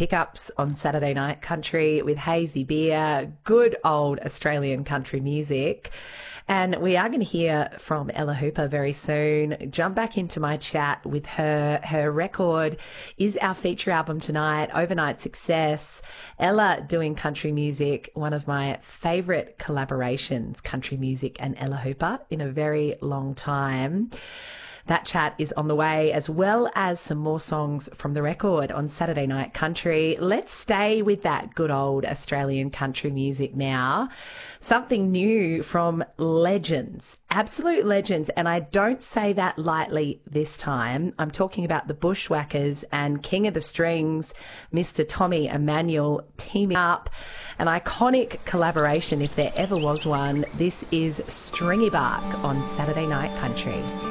Pickups on Saturday Night Country with Hazy Beer, good old Australian country music. And we are going to hear from Ella Hooper very soon. Jump back into my chat with her. Her record is our feature album tonight, Overnight Success. Ella doing country music, one of my favourite collaborations, country music and Ella Hooper, in a very long time. That chat is on the way, as well as some more songs from the record on Saturday Night Country. Let's stay with that good old Australian country music now. Something new from legends, absolute legends, and I don't say that lightly this time. I'm talking about the Bushwhackers and King of the Strings, Mr. Tommy Emmanuel, teaming up. An iconic collaboration, if there ever was one. This is Stringy Bark on Saturday Night Country.